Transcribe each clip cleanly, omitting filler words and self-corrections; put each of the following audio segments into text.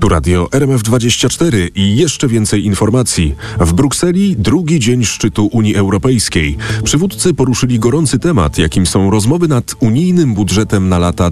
Tu radio RMF24 i jeszcze więcej informacji. W Brukseli drugi dzień szczytu Unii Europejskiej. Przywódcy poruszyli gorący temat, jakim są rozmowy nad unijnym budżetem na lata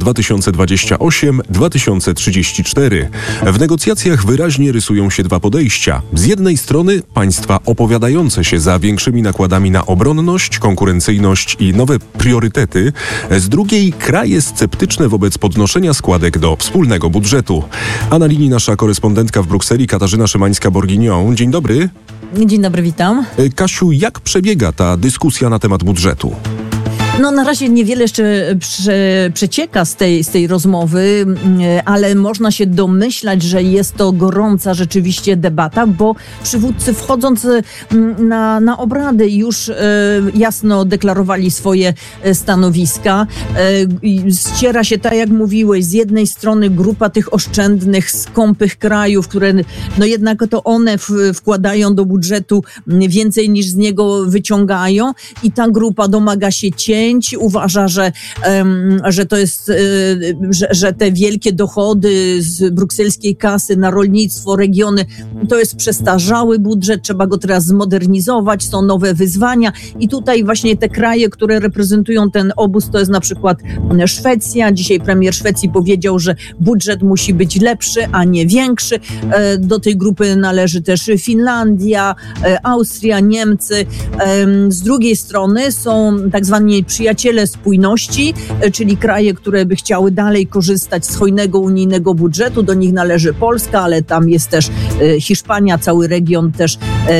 2028-2034. W negocjacjach wyraźnie rysują się dwa podejścia. Z jednej strony państwa opowiadające się za większymi nakładami na obronność, konkurencyjność i nowe priorytety. Z drugiej kraje sceptyczne wobec podnoszenia składek do wspólnego budżetu. A na linii nasza korespondentka w Brukseli Katarzyna Szymańska-Borginią. Dzień dobry. Dzień dobry, witam. Kasiu, jak przebiega ta dyskusja na temat budżetu? No na razie niewiele jeszcze przecieka z tej rozmowy, ale można się domyślać, że jest to gorąca rzeczywiście debata, bo przywódcy wchodząc na obrady już jasno deklarowali swoje stanowiska. Ściera się, tak jak mówiłeś, z jednej strony grupa tych oszczędnych, skąpych krajów, które no jednak to one wkładają do budżetu więcej niż z niego wyciągają i ta grupa domaga się cięć, uważa, że to jest, że te wielkie dochody z brukselskiej kasy na rolnictwo, regiony, to jest przestarzały budżet, trzeba go teraz zmodernizować, są nowe wyzwania i tutaj właśnie te kraje, które reprezentują ten obóz, to jest na przykład Szwecja. Dzisiaj premier Szwecji powiedział, że budżet musi być lepszy, a nie większy. Do tej grupy należy też Finlandia, Austria, Niemcy. Z drugiej strony są tak zwani przyjaciele spójności, czyli kraje, które by chciały dalej korzystać z hojnego unijnego budżetu. Do nich należy Polska, ale tam jest też Hiszpania, cały region też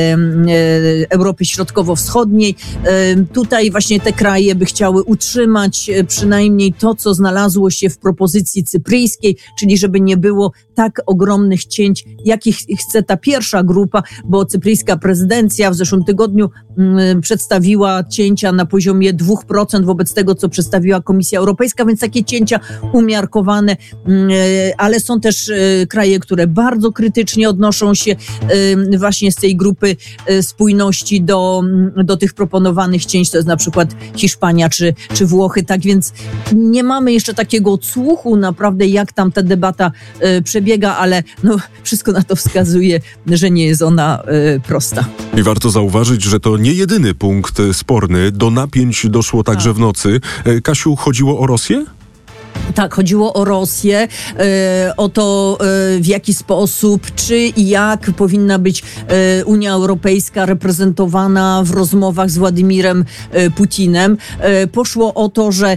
Europy Środkowo-Wschodniej. Tutaj właśnie te kraje by chciały utrzymać przynajmniej to, co znalazło się w propozycji cypryjskiej, czyli żeby nie było tak ogromnych cięć, jakich chce ta pierwsza grupa, bo cypryjska prezydencja w zeszłym tygodniu przedstawiła cięcia na poziomie 2% wobec tego, co przedstawiła Komisja Europejska, więc takie cięcia umiarkowane, ale są też kraje, które bardzo krytycznie odnoszą się właśnie z tej grupy spójności do tych proponowanych cięć, to jest na przykład Hiszpania czy Włochy, tak więc nie mamy jeszcze takiego odsłuchu naprawdę, jak tam ta debata przebiega, ale no, wszystko na to wskazuje, że nie jest ona prosta. I warto zauważyć, że to nie jedyny punkt sporny. Do napięć doszło także w nocy. Kasiu, chodziło o Rosję? Tak, chodziło o Rosję, o to, w jaki sposób, czy i jak powinna być Unia Europejska reprezentowana w rozmowach z Władimirem Putinem. Poszło o to, że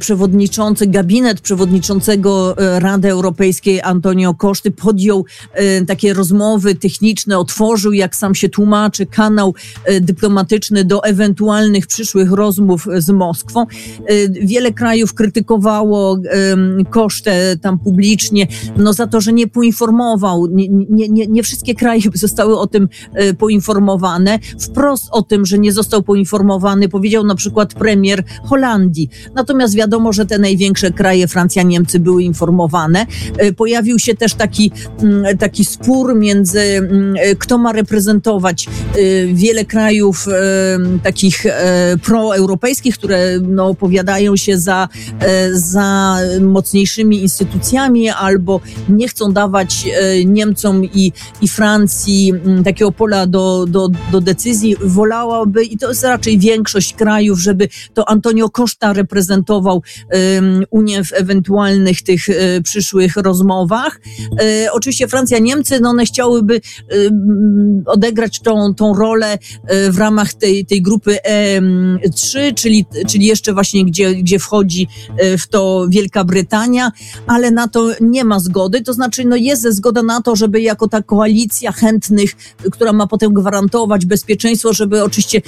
gabinet przewodniczącego Rady Europejskiej Antonio Costa podjął takie rozmowy techniczne, otworzył, jak sam się tłumaczy, kanał dyplomatyczny do ewentualnych przyszłych rozmów z Moskwą. Wiele krajów krytykowało Kosztę tam publicznie, no za to, że nie poinformował. Nie wszystkie kraje zostały o tym poinformowane. Wprost o tym, że nie został poinformowany, powiedział na przykład premier Holandii. Natomiast wiadomo, że te największe kraje, Francja, Niemcy, były informowane. Pojawił się też taki spór między kto ma reprezentować wiele krajów takich proeuropejskich, które no, opowiadają się za mocniejszymi instytucjami albo nie chcą dawać Niemcom i Francji takiego pola do decyzji. Wolałaby, i to jest raczej większość krajów, żeby to Antonio Costa reprezentował Unię w ewentualnych tych przyszłych rozmowach. Oczywiście Francja, Niemcy, no one chciałyby odegrać tą rolę w ramach tej grupy E3, czyli jeszcze właśnie gdzie wchodzi w to Wielka Brytania, ale na to nie ma zgody. To znaczy, no jest zgoda na to, żeby jako ta koalicja chętnych, która ma potem gwarantować bezpieczeństwo, żeby oczywiście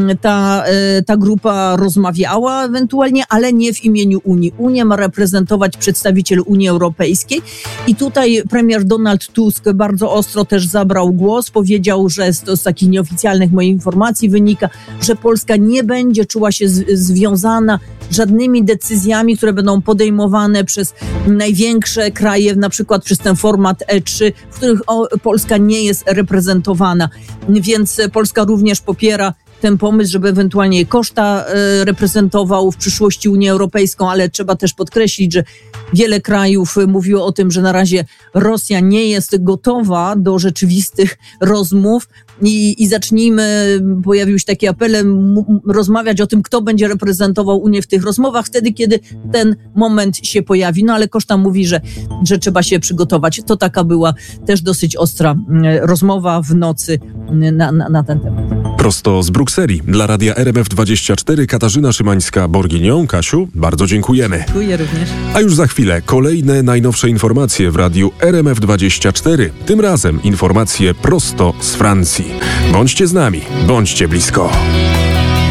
ta grupa rozmawiała ewentualnie, ale nie w imieniu Unii. Unię ma reprezentować przedstawiciel Unii Europejskiej i tutaj premier Donald Tusk bardzo ostro też zabrał głos. Powiedział, że to z takich nieoficjalnych moich informacji wynika, że Polska nie będzie czuła się związana żadnymi decyzjami, które będą podejmowane przez największe kraje, na przykład przez ten format E3, w których Polska nie jest reprezentowana. Więc Polska również popiera ten pomysł, żeby ewentualnie Koszta reprezentował w przyszłości Unię Europejską, ale trzeba też podkreślić, że wiele krajów mówiło o tym, że na razie Rosja nie jest gotowa do rzeczywistych rozmów i zacznijmy, pojawiły się takie apele, rozmawiać o tym, kto będzie reprezentował Unię w tych rozmowach wtedy, kiedy ten moment się pojawi. No ale Koszta mówi, że trzeba się przygotować. To taka była też dosyć ostra rozmowa w nocy na ten temat. Prosto z Brukseli dla Radia RMF24 Katarzyna Szymańska-Borginią. Kasiu, bardzo dziękujemy. Dziękuję również. A już za chwilę kolejne najnowsze informacje w Radiu RMF24. Tym razem informacje prosto z Francji. Bądźcie z nami, bądźcie blisko.